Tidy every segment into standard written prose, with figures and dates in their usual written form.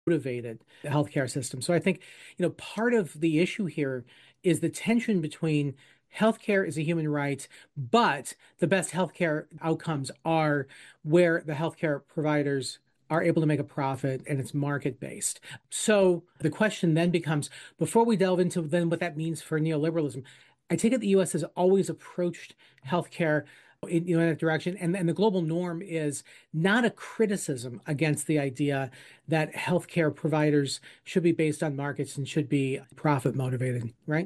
motivated healthcare system. So I think, part of the issue here is the tension between healthcare is a human right, but the best healthcare outcomes are where the healthcare providers are able to make a profit and it's market based. So the question then becomes, before we delve into then what that means for neoliberalism, I take it the US has always approached healthcare in that direction. And the global norm is not a criticism against the idea that healthcare providers should be based on markets and should be profit motivated, right?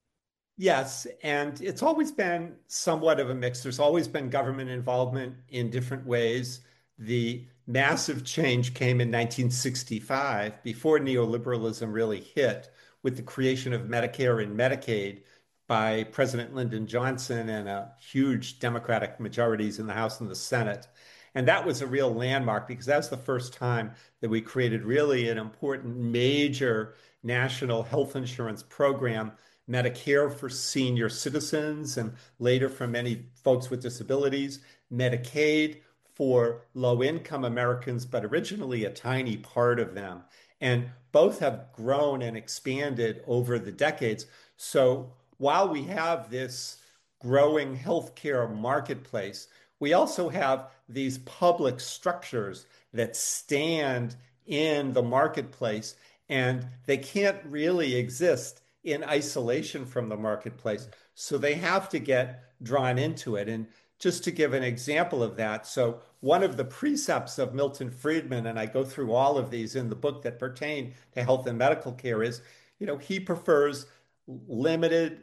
Yes, and it's always been somewhat of a mix. There's always been government involvement in different ways. The massive change came in 1965, before neoliberalism really hit, with the creation of Medicare and Medicaid by President Lyndon Johnson and huge Democratic majorities in the House and the Senate. And that was a real landmark because that was the first time that we created really an important major national health insurance program, Medicare for senior citizens and later for many folks with disabilities, Medicaid for low income Americans, but originally a tiny part of them. And both have grown and expanded over the decades. So while we have this growing healthcare marketplace, we also have these public structures that stand in the marketplace, and they can't really exist in isolation from the marketplace. So they have to get drawn into it. And just to give an example of that, so one of the precepts of Milton Friedman, and I go through all of these in the book that pertain to health and medical care, is, he prefers limited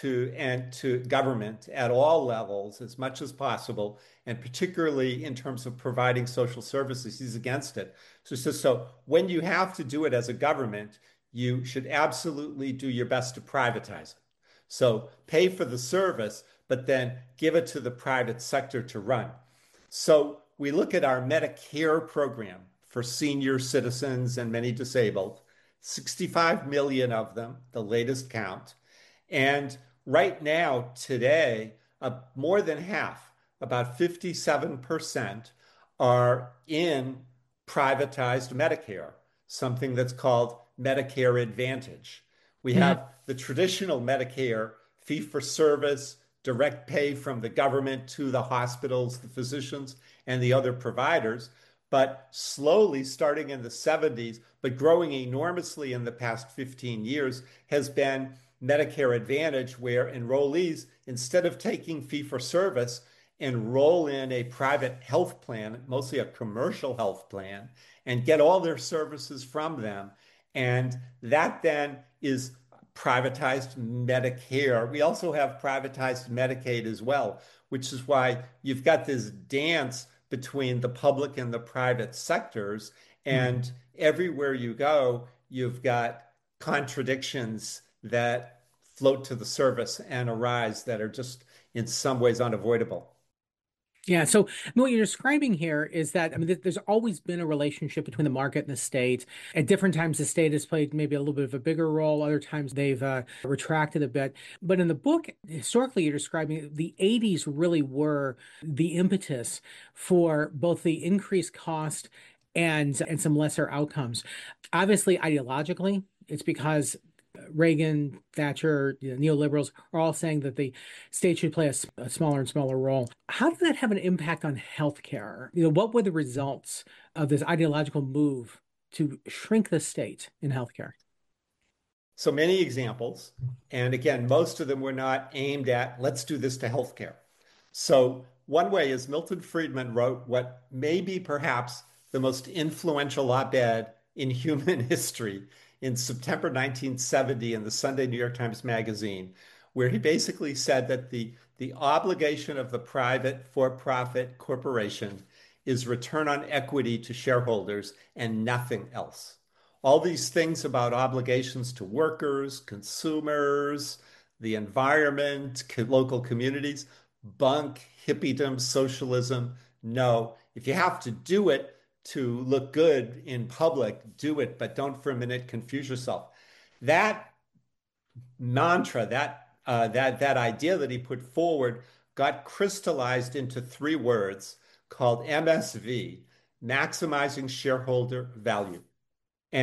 to government at all levels as much as possible, and particularly in terms of providing social services, he's against it. So when you have to do it as a government, you should absolutely do your best to privatize it. So pay for the service, but then give it to the private sector to run. So we look at our Medicare program for senior citizens and many disabled, 65 million of them, the latest count. And right now, today, more than half, about 57%, are in privatized Medicare, something that's called Medicare Advantage. We have the traditional Medicare, fee for service, direct pay from the government to the hospitals, the physicians, and the other providers. But slowly, starting in the 70s, but growing enormously in the past 15 years, has been Medicare Advantage, where enrollees, instead of taking fee for service, enroll in a private health plan, mostly a commercial health plan, and get all their services from them. And that then is privatized Medicare. We also have privatized Medicaid as well, which is why you've got this dance between the public and the private sectors. And everywhere you go, you've got contradictions that float to the surface and arise that are just in some ways unavoidable. Yeah. So what you're describing here is that, I mean, there's always been a relationship between the market and the state. At different times, the state has played maybe a little bit of a bigger role. Other times, they've retracted a bit. But in the book, historically, you're describing the 80s really were the impetus for both the increased cost and some lesser outcomes. Obviously, ideologically, it's because Reagan, Thatcher, neoliberals are all saying that the state should play a smaller and smaller role. How did that have an impact on healthcare? What were the results of this ideological move to shrink the state in healthcare? So many examples. And again, most of them were not aimed at, let's do this to healthcare. So one way is Milton Friedman wrote what may be perhaps the most influential op-ed in human history in September 1970 in the Sunday New York Times Magazine, where he basically said that the obligation of the private for-profit corporation is return on equity to shareholders and nothing else. All these things about obligations to workers, consumers, the environment, local communities, bunk, hippiedom, socialism. No, if you have to do it to look good in public, do it, but don't for a minute confuse yourself. That mantra, that idea that he put forward got crystallized into three words called MSV, maximizing shareholder value.